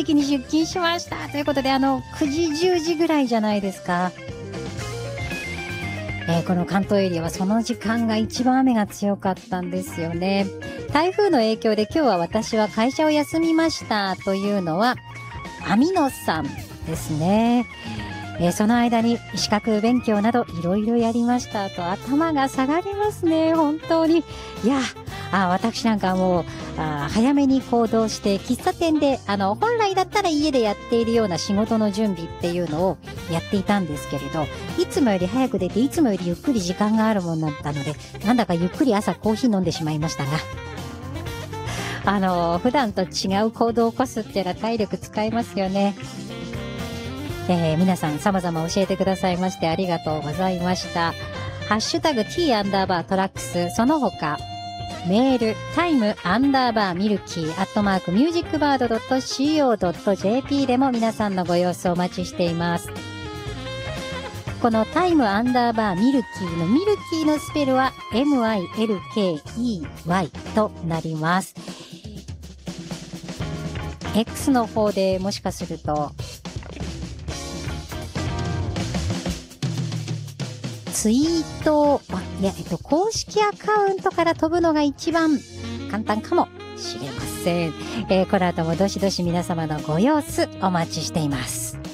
時に出勤しましたということで、9時10時ぐらいじゃないですか。この関東エリアはその時間が一番雨が強かったんですよね。台風の影響で今日は私は会社を休みましたというのは網野さんですね。その間に資格勉強などいろいろやりましたと、頭が下がりますね、本当に。いや、私なんかもう早めに行動して喫茶店で本来だったら家でやっているような仕事の準備っていうのをやっていたんですけれど、いつもより早く出ていつもよりゆっくり時間があるもんだったので、なんだかゆっくり朝コーヒー飲んでしまいましたが普段と違う行動を起こすっていうのは体力使いますよね。皆さん様々教えてくださいましてありがとうございました。ハッシュタグ T_トラックス、その他メールtime_milky@musicbird.co.jp でも皆さんのご様子をお待ちしています。このタイムアンダーバーミルキーのミルキーのスペルは MILKEY となります。X の方でもしかするとツイート、公式アカウントから飛ぶのが一番簡単かもしれません。この後もどしどし皆様のご様子お待ちしています。